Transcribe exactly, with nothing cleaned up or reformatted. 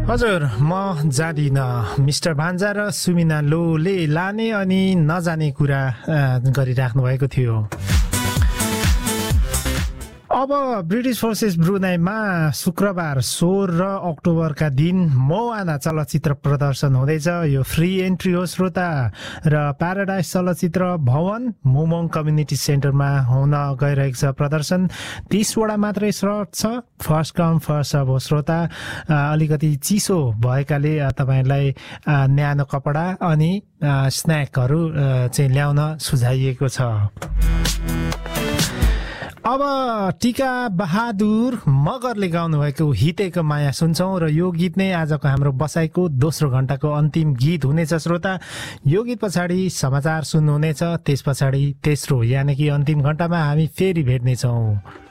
हजुर म जादिन मिस्टर भान्जा र सुमिना लोले लाने अनि नजाने कुरा गरिराख्नु भएको थियो। अब ब्रिटिश फोर्सेस ब्रुनाईमा शुक्रबार सोह्र अक्टोबरका दिन मोआना चलचित्र प्रदर्शन हुँदैछ। यो फ्री एन्ट्री हो श्रोता र प्याराडाइस चलचित्र भवन मुमोङ कम्युनिटी सेन्टरमा हुन गइरहेको छ प्रदर्शन। तीसवटा मात्रै स्लट छ, फर्स्ट कम फर्स्ट सर्भ हो श्रोता। अलिकति चिसो भएकाले तपाईहरूलाई न्यानो कपडा अनि स्न्याकहरू चाहिँ ल्याउन सुझाइएको छ। अब टिका बहादुर मगरले गाउनुभएको हितेको माया सुन्छौं र यो गीत नै आजको हाम्रो बसाइको दोस्रो घण्टाको अन्तिम गीत हुनेछ श्रोता। यो गीत पछाडि समाचार सुन्नुहुनेछ, त्यस पछाडि तेस्रो यानि कि अन्तिम घण्टामा हामी फेरि भेट्नेछौँ।